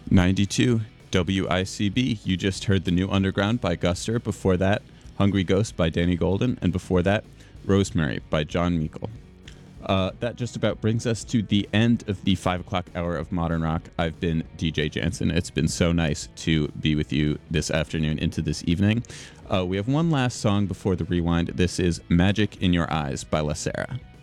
92 WICB. You just heard The New Underground by Guster. Before that, Hungry Ghost by Danny Golden. And before that, Rosemary by John Meikle. That just about brings us to the end of the 5 o'clock hour of Modern Rock. I've been DJ Jansen. It's been so nice to be with you this afternoon into this evening. We have one last song before the rewind. This is Magic in Your Eyes by La Sera.